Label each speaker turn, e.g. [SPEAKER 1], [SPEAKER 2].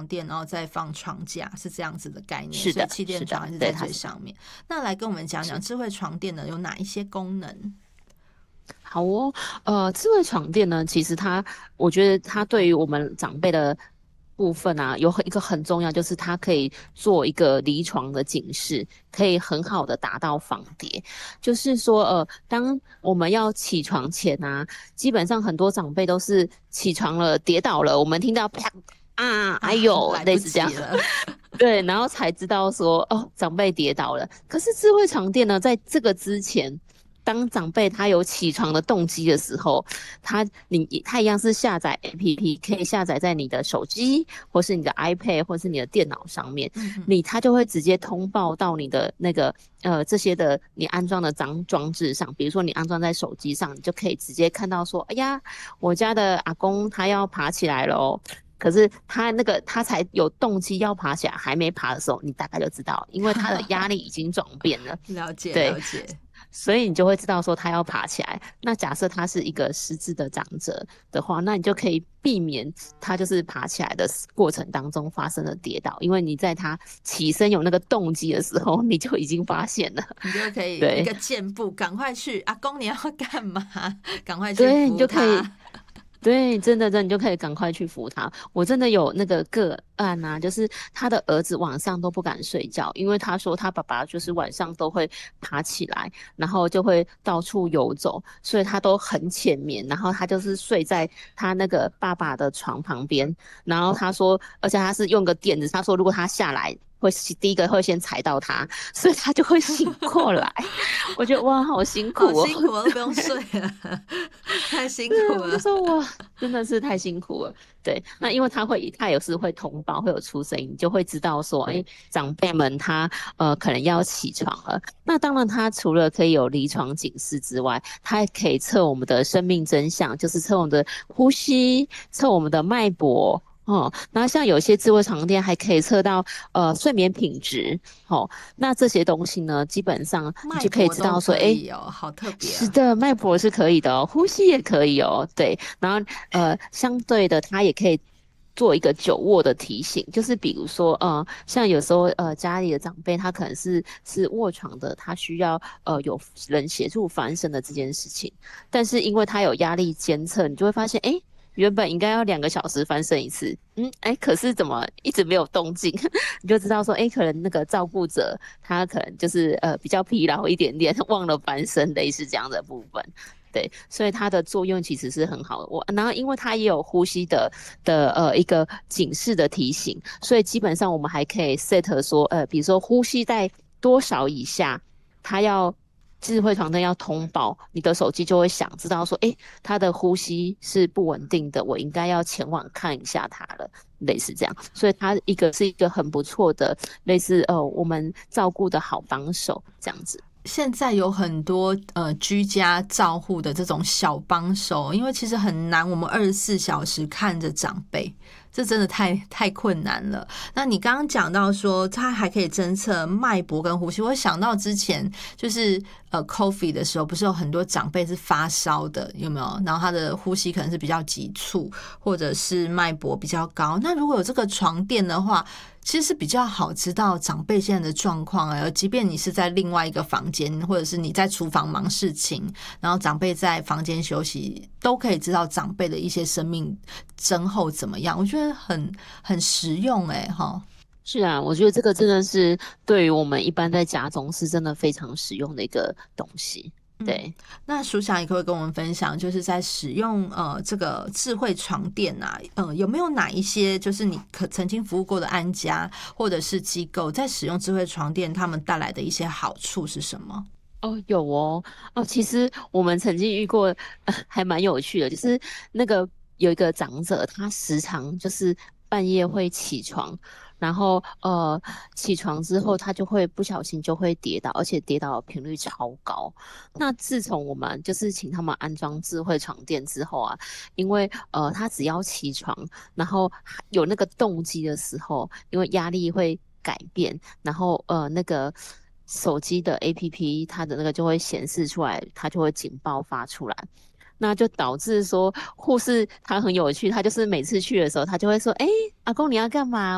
[SPEAKER 1] 垫，然后再放床架，是这样子的概念。
[SPEAKER 2] 是的，
[SPEAKER 1] 所以气垫床还是在最上面。那来跟我们讲讲智慧床垫呢有哪一些功能？
[SPEAKER 2] 好哦，智慧床垫呢，其实我觉得它对于我们长辈的部分啊，有一个很重要，就是它可以做一个离床的警示，可以很好的达到防跌。就是说，当我们要起床前啊，基本上很多长辈都是起床了跌倒了，我们听到啪啊，哎呦，
[SPEAKER 1] 来不
[SPEAKER 2] 类似这样。
[SPEAKER 1] 及了。
[SPEAKER 2] 对，然后才知道说，哦，长辈跌倒了。可是智慧床垫呢，在这个之前，当长辈他有起床的动机的时候，他一样是下载 APP，可以下载在你的手机，或是你的 iPad，或是你的电脑上面，他就会直接通报到你的那个这些的你安装的装置上。比如说你安装在手机上，你就可以直接看到说，哎呀，我家的阿公他要爬起来了哦。可是他才有动机要爬起来，还没爬的时候，你大概就知道，因为他的压力已经转变了。
[SPEAKER 1] 了解
[SPEAKER 2] 对，
[SPEAKER 1] 了解。
[SPEAKER 2] 所以你就会知道说他要爬起来。那假设他是一个失智的长者的话，那你就可以避免他就是爬起来的过程当中发生了跌倒，因为你在他起身有那个动机的时候，你就已经发现了，
[SPEAKER 1] 你就可以一个箭步赶快去，阿公你要干嘛？赶快去
[SPEAKER 2] 对，你
[SPEAKER 1] 扶
[SPEAKER 2] 就可以。
[SPEAKER 1] 他。
[SPEAKER 2] 对，真的，你就可以赶快去扶他。我真的有那个个案啊，就是他的儿子晚上都不敢睡觉，因为他说他爸爸就是晚上都会爬起来，然后就会到处游走，所以他都很浅眠，然后他就是睡在他那个爸爸的床旁边，然后他说，而且他是用个垫子，他说如果他下来。第一个会先踩到他，所以他就会醒过来。我觉得哇，好辛苦哦，
[SPEAKER 1] 好辛苦哦，都不用睡了。太辛苦了。
[SPEAKER 2] 我就说哇，真的是太辛苦了。对，那因为他有时会通报，会有出声音，你就会知道说，哎，长辈们他可能要起床了。那当然，他除了可以有离床警示之外，他还可以测我们的生命真相，就是测我们的呼吸，测我们的脉搏。然后像有些智慧床垫还可以测到睡眠品质。那这些东西呢，基本上你就可以知道说，哎，
[SPEAKER 1] 好特别
[SPEAKER 2] 是的，脉搏是可以的哦，呼吸也可以哦，对。然后相对的，它也可以做一个久卧的提醒，就是比如说像有时候家里的长辈他可能是卧床的，他需要有人协助翻身的这件事情，但是因为他有压力监测，你就会发现，哎。原本应该要2个小时翻身一次，可是怎么一直没有动静？你就知道说，可能那个照顾者他可能就是比较疲劳一点点，忘了翻身，类似这样的部分。对，所以它的作用其实是很好的。然后因为它也有呼吸的一个警示的提醒，所以基本上我们还可以 set 说，比如说呼吸在多少以下，它要智慧床垫要通报，你的手机就会响，知道说，他的呼吸是不稳定的，我应该要前往看一下他了，类似这样。所以它是一个很不错的，类似我们照顾的好帮手这样子。
[SPEAKER 1] 现在有很多居家照护的这种小帮手，因为其实很难，我们24小时看着长辈，这真的太困难了。那你刚刚讲到说，它还可以侦测脉搏跟呼吸，我想到之前就是COVID 的时候，不是有很多长辈是发烧的，有没有？然后他的呼吸可能是比较急促，或者是脉搏比较高。那如果有这个床垫的话，其实是比较好知道长辈现在的状况，即便你是在另外一个房间，或者是你在厨房忙事情，然后长辈在房间休息，都可以知道长辈的一些生命征候怎么样。我觉得很实用齁。
[SPEAKER 2] 是啊，我觉得这个真的是对于我们一般在家中是真的非常实用的一个东西。对，
[SPEAKER 1] 那署长也可以跟我们分享，就是在使用这个智慧床垫啊，有没有哪一些就是你曾经服务过的安家或者是机构在使用智慧床垫，他们带来的一些好处是什么？
[SPEAKER 2] 有哦，其实我们曾经遇过，还蛮有趣的，就是那个有一个长者，他时常就是半夜会起床，然后起床之后他就会不小心就会跌倒，而且跌倒的频率超高。那自从我们就是请他们安装智慧床垫之后啊，因为他只要起床，然后有那个动机的时候，因为压力会改变，然后那个手机的 APP 它的那个就会显示出来，它就会警报发出来。那就导致说护士他很有趣，他就是每次去的时候，他就会说：“阿公你要干嘛？”